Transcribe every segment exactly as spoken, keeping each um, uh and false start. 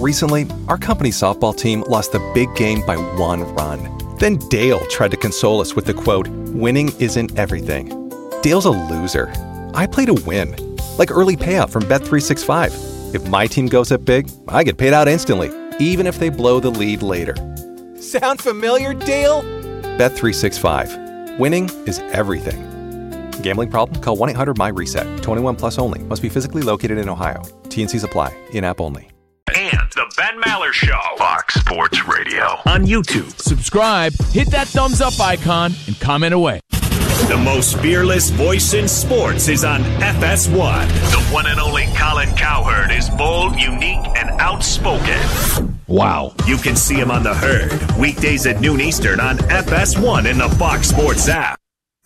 Recently, our company softball team lost the big game by one run. Then Dale tried to console us with the quote, "Winning isn't everything." Dale's a loser. I play to win. Like early payout from Bet three sixty-five. If my team goes up big, I get paid out instantly, even if they blow the lead later. Sound familiar, Dale? Bet three sixty-five. Winning is everything. Gambling problem? Call one eight hundred M Y reset. twenty-one plus only. Must be physically located in Ohio. T N Cs apply. In-app only. And the Ben Maller Show. Fox Sports Radio. On YouTube. Subscribe, hit that thumbs up icon, and comment away. The most fearless voice in sports is on F S one. The one and only Colin Cowherd is bold, unique, and outspoken. Wow. You can see him on The Herd, weekdays at noon Eastern on F S one in the Fox Sports app.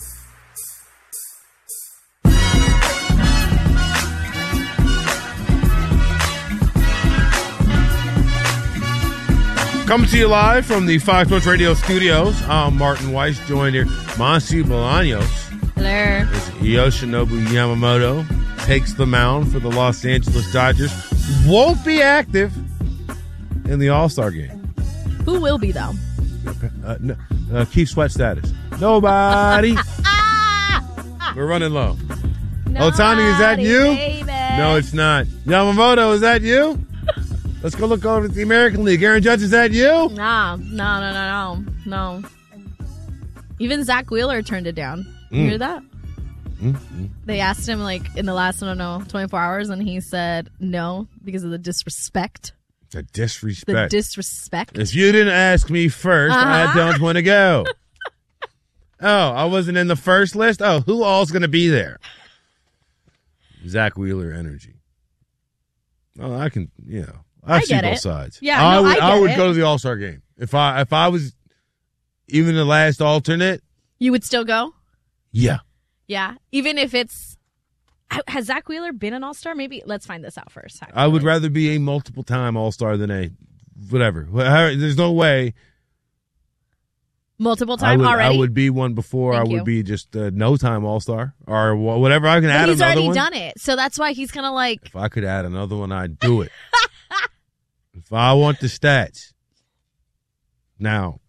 Coming to you live from the Fox Sports Radio studios. I'm Martin Weiss, joined here. Monsi Bolaños. Hello. As Yoshinobu Yamamoto takes the mound for the Los Angeles Dodgers. Won't be active in the All-Star game. Who will be, though? Uh, no, uh, keep sweat status. Nobody. We're running low. Ohtani, is that you? Baby. No, it's not. Yamamoto, is that you? Let's go look over at the American League. Aaron Judge, is that you? Nah, no, no, no, no, no. Even Zach Wheeler turned it down. You Mm. hear that? Mm-hmm. They asked him, like, in the last, I don't know, twenty-four hours, and he said no because of the disrespect. The disrespect. The disrespect. If you didn't ask me first, Uh-huh. I don't want to go. Oh, I wasn't in the first list? Oh, who all's going to be there? Zach Wheeler energy. Oh, I can, you know. I, I see get both it. sides. Yeah, I no, would, I get I would it. go to the All-Star game. If I if I was even the last alternate, You would still go? yeah. Yeah. Even if it's... Has Zach Wheeler been an All-Star? Maybe let's find this out first. I would rather be a multiple-time All-Star than a whatever. There's no way Multiple I time would, already? I would be one before. Thank I would you. be just a no-time All-Star or wha- whatever. I can But add he's another already one. done it. So that's why he's kind of like... If I could add another one, I'd do it. If I want the stats. Now,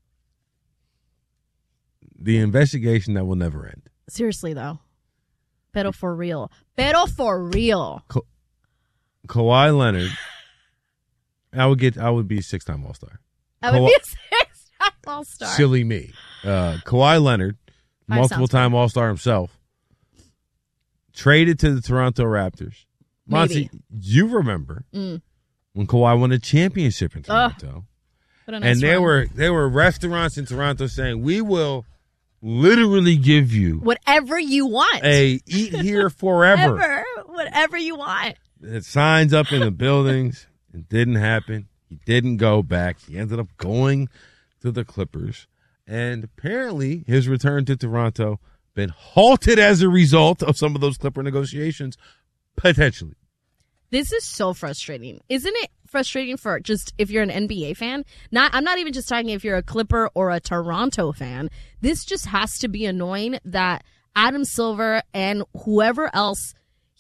the investigation that will never end. Seriously, though. Pero for real. Pero for real. Ka- Kawhi Leonard, I would get. I would be a six-time All-Star. I would Kawhi- be a six-time All-Star. Silly me. Uh, Kawhi Leonard, Five multiple-time All-Star himself, traded to the Toronto Raptors. Maybe. Monty, you remember Mm. when Kawhi won a championship in Ugh. Toronto? What a nice And there run. were there were restaurants in Toronto saying, we will literally give you Whatever you want. a eat here forever. Ever. Whatever you want. It signs up in the buildings. It didn't happen. He didn't go back. He ended up going to the Clippers. And apparently his return to Toronto been halted as a result of some of those Clipper negotiations, potentially. This is so frustrating. Isn't it frustrating for just if you're an N B A fan? Not I'm not even just talking if you're a Clipper or a Toronto fan. This just has to be annoying that Adam Silver and whoever else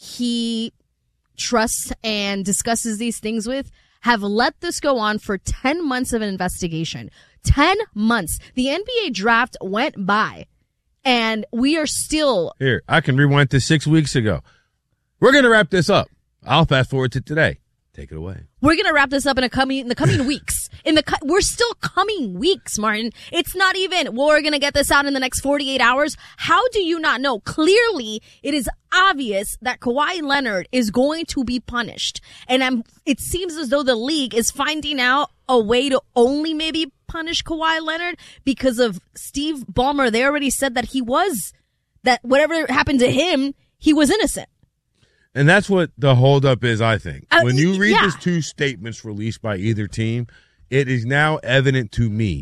he trusts and discusses these things with have let this go on for ten months of an investigation. ten months. The N B A draft went by and we are still... Here, I can rewind to six weeks ago. We're going to wrap this up. I'll fast forward to today. Take it away. We're gonna wrap this up in a coming in the coming weeks. In the cu- we're still coming weeks, Martin. It's not even. Well, we're gonna get this out in the next forty-eight hours. How do you not know? Clearly, it is obvious that Kawhi Leonard is going to be punished, and I'm. It seems as though the league is finding out a way to only maybe punish Kawhi Leonard because of Steve Ballmer. They already said that he was that whatever happened to him, he was innocent. And that's what the holdup is, I think. Uh, when you read yeah. these two statements released by either team, it is now evident to me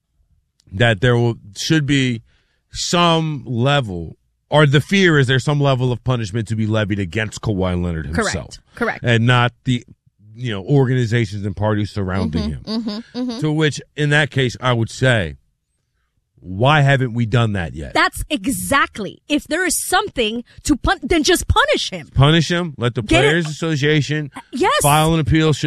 that there will, should be some level, or the fear is there's some level of punishment to be levied against Kawhi Leonard himself. Correct. Correct. And not the, you know, organizations and parties surrounding him. Mm-hmm, mm-hmm. To which, in that case, I would say, why haven't we done that yet? That's exactly. If there is something to pun, then just punish him. Punish him. Let the Get it- Players Association Yes. file an appeal.